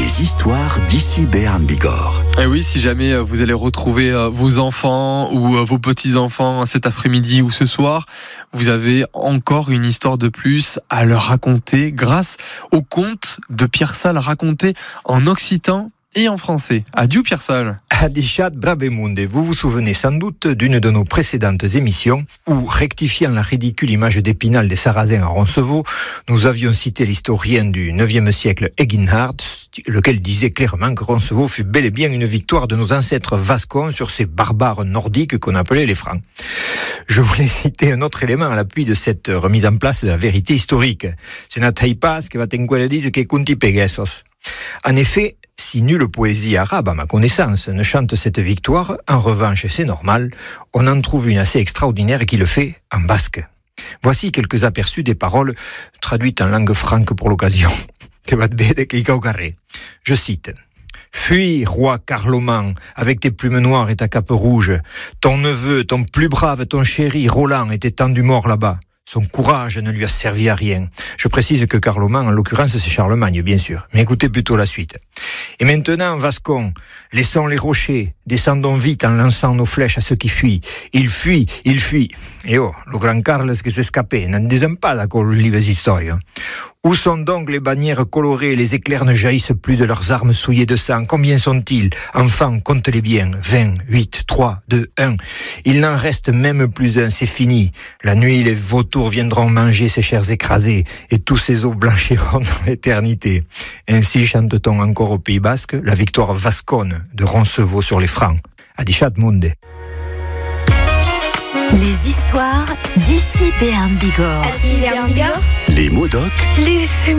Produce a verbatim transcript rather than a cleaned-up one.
Les histoires d'ici Béarn Bigorre. Et oui, si jamais vous allez retrouver vos enfants ou vos petits-enfants cet après-midi ou ce soir, vous avez encore une histoire de plus à leur raconter grâce au conte de Pierre Sall raconté en occitan et en français. Adieu Pierre Sall. Adichat Brabemunde, vous vous souvenez sans doute d'une de nos précédentes émissions où, rectifiant la ridicule image d'Épinal des Sarrasins à Roncevaux, nous avions cité l'historien du neuvième siècle Eginhard, lequel disait clairement que Roncevaux fut bel et bien une victoire de nos ancêtres vascons sur ces barbares nordiques qu'on appelait les Francs. Je voulais citer un autre élément à l'appui de cette remise en place de la vérité historique. C'est Nataipas que va t'enquêter dire que Kunti Pegasos. En effet, si nulle poésie arabe, à ma connaissance, ne chante cette victoire, en revanche, c'est normal, on en trouve une assez extraordinaire qui le fait en basque. Voici quelques aperçus des paroles traduites en langue franque pour l'occasion. Je cite. « Fuis, roi Carloman, avec tes plumes noires et ta cape rouge. Ton neveu, ton plus brave, ton chéri, Roland, est étendu mort là-bas. Son courage ne lui a servi à rien. » Je précise que Carloman, en l'occurrence, c'est Charlemagne, bien sûr. Mais écoutez plutôt la suite. « Et maintenant, Vascon, laissons les rochers, descendons vite en lançant nos flèches à ceux qui fuient. Ils fuient, ils fuient. » Et oh, le grand Carles qui s'est escapé, n'en disons pas d'accord le livre d'histoire. Où sont donc les bannières colorées? Les éclairs ne jaillissent plus de leurs armes souillées de sang. Combien sont-ils? Enfants, compte-les bien. Vingt, huit, trois, deux, un. Il n'en reste même plus un, c'est fini. La nuit, les vautours viendront manger ces chairs écrasées et tous ces os blanchiront dans l'éternité. Ainsi chante-t-on encore au Pays Basque la victoire vasconne de Roncevaux sur les Francs. Adichat Munde. Les histoires d'ici Béarn Bigorre. Les mots doc. Les